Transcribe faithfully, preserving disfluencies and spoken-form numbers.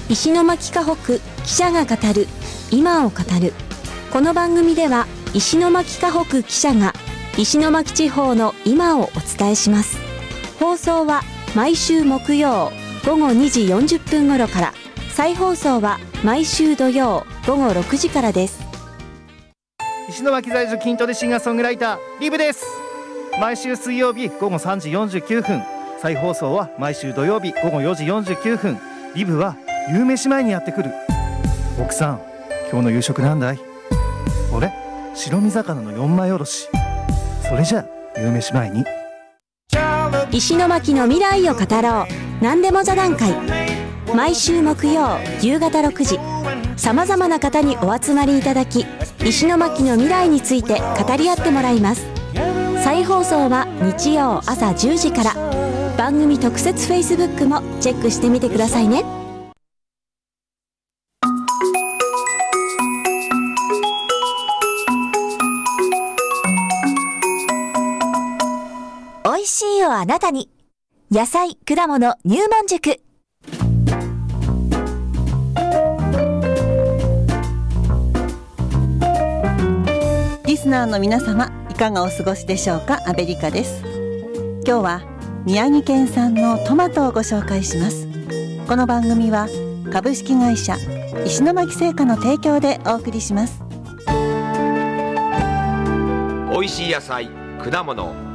石巻河北記者が語る今を語る。この番組では石巻河北記者が石巻地方の今をお伝えします。放送は毎週木曜ごごにじよんじゅっぷん頃から、再放送は毎週土曜ごごろくじからです。 石巻在住筋トレシンガーソングライターリブです。毎週水曜日ごごさんじよんじゅうきゅうふん、再放送は毎週土曜日ごごよじよんじゅうきゅうふん。リブは夕飯前にやってくる。奥さん、今日の夕食なんだい？俺、白身魚の四枚おろし。それじゃあ夕飯前に。 石巻の未来を語ろう、何でも座談会。毎週木曜夕方ろくじ、さまざまな方にお集まりいただき、石巻の未来について語り合ってもらいます。再放送は日曜朝じゅうじから。番組特設 Facebook もチェックしてみてくださいね。おいしいをあなたに、野菜、果物、入門塾。 リスナーの皆様、いかがお過ごしでしょうか。アベリカです。今日は宮城県産のトマトをご紹介します。この番組は株式会社石巻製菓の提供でお送りします。 おいしい野菜、果物、